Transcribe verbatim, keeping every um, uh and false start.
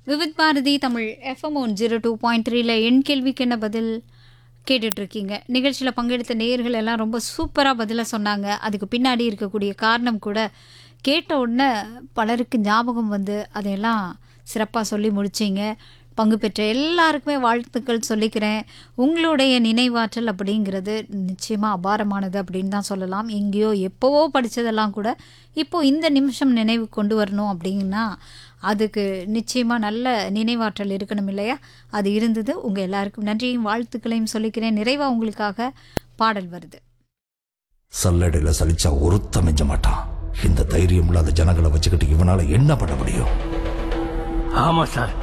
Vividh Bharathi Tamil FM one zero two point த்ரீல என் கேள்விக்கு என்ன பதில் கேட்டுட்ருக்கீங்க. நிகழ்ச்சியில் பங்கெடுத்த நேயர்கள் எல்லாம் ரொம்ப சூப்பராக பதிலாக சொன்னாங்க. அதுக்கு பின்னாடி இருக்கக்கூடிய காரணம் கூட கேட்ட உடனே பலருக்கு ஞாபகம் வந்து அதையெல்லாம் சிறப்பாக சொல்லி முடிச்சிங்க. பங்கு பெற்ற எல்லாருக்குமே வாழ்த்துக்கள் சொல்லிக்கிறேன். உங்களுடைய நினைவாற்றல் அப்படிங்கிறது நிச்சயமாக அபாரமானது அப்படின்னு தான் சொல்லலாம். எங்கேயோ எப்போவோ படித்ததெல்லாம் கூட இப்போது இந்த நிமிஷம் நினைவு கொண்டு வரணும் அப்படின்னா அதுக்கு நிச்சயமாக நல்ல நினைவாற்றல் இருக்கணும் இல்லையா? அது இருந்தது. உங்கள் எல்லாருக்கும் நன்றியும் வாழ்த்துக்களையும் சொல்லிக்கிறேன். நிறைவாக உங்களுக்காக பாடல் வருது. சல்லடையில் சலிச்சா ஒருத்த மிஞ்ச மாட்டான். இந்த தைரியம் இல்லாத ஜனங்களை வச்சுக்கிட்டு இவனால என்ன பண்ண முடியும்? ஆமா சார்,